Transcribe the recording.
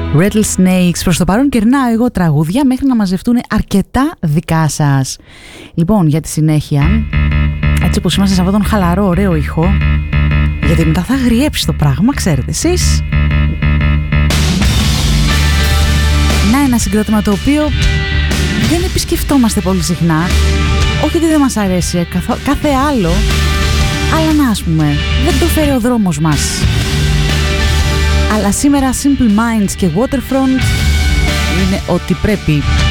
Rattlesnakes. Προς το παρόν κερνάω εγώ τραγούδια μέχρι να μαζευτούν αρκετά δικά σας. Λοιπόν, για τη συνέχεια, έτσι όπως είμαστε σε αυτόν τον χαλαρό ωραίο ήχο, γιατί μετά θα αγριέψει το πράγμα, ξέρετε εσείς. Να, ένα συγκρότημα το οποίο δεν επισκεφτόμαστε πολύ συχνά. Όχι ότι δεν μας αρέσει κάθε άλλο, αλλά να, ας πούμε, δεν το φέρει ο δρόμος μας. Αλλά σήμερα Simple Minds και Waterfront είναι ό,τι πρέπει.